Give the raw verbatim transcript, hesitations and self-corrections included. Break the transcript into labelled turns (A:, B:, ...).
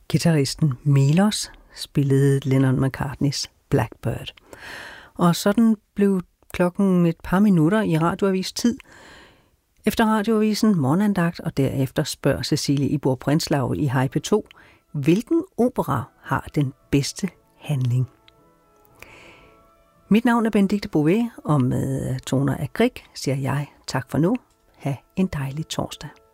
A: Guitaristen Milos spillede Lennon McCartneys Blackbird. Og sådan blev klokken et par minutter i radioavis tid. Efter radioavisen morgenandagt, og derefter spørger Cecilie Ibor Prinslov i Hej P to, hvilken opera har den bedste handling? Mit navn er Benedikte Bové, og med toner af Grieg siger jeg tak for nu. Ha' en dejlig torsdag.